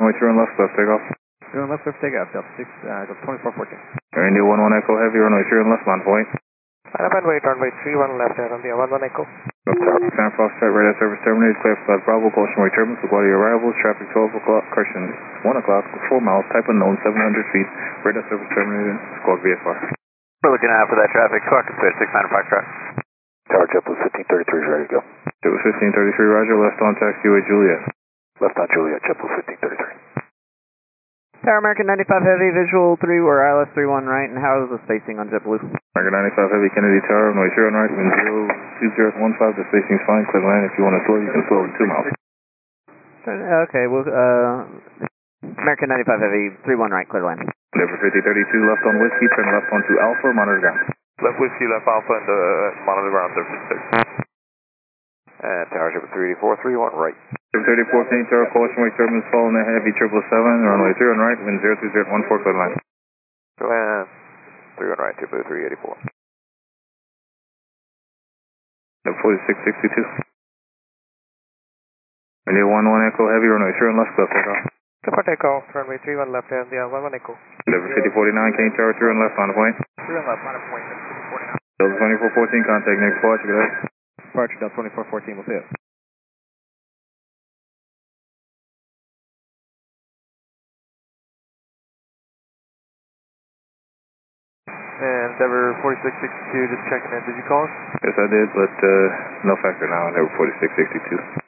Wait, you're on left, takeoff. You're on left swift takeoff, Delta 6, Delta 2414. India 11 Echo Heavy, runway 3 on left, on point. runway 31 left, India 11 Echo. San Foxtrot, radar service terminated, clear for Flight Bravo, caution way turbulence, quality arrivals, traffic 12 o'clock, correction 1 o'clock, 4 miles, type unknown, 700 feet, radar service terminated, squawk VFR. We're looking out for that traffic, squawk to 69 Foxtrot. Tower JetBlue 1533 is ready to go. JetBlue 1533, roger, left on taxiway Juliet. Left on Juliet, JetBlue 1533. Tower American 95 Heavy, visual 3 or ILS 31 right, and how is the spacing on JetBlue? American 95 Heavy, Kennedy Tower, runway 0 on right, wind 02015, the spacing's fine, clear land. If you want to slow, you can slow over 2 miles. Okay, well, American 95 Heavy, 31 right, clear land. Denver 5032, left on Whiskey, turn left onto Alpha, monitor ground. Left Whiskey, left Alpha, and monitor ground, Denver 56. And Tower Ship 38431 right. 3014, Tower, caution way turbulence following the heavy 777, runway 3 on right, wind 02014, clear line. Go ahead. 3 on right, JetBlue 384. Number 4662. India 11 Echo Heavy, runway 3 on left, takeoff. Support takeoff, runway 31 left, India 11 Echo. Denver 5049, Kane Tower, 3 on left, on point. 3 on left, on point, 5049. Delta 2414, contact next departure, good day. Departure Delta 2414, we'll see it. And Endeavor 4662, just checking in. Did you call us? Yes, I did, but no factor now, Denver 4662.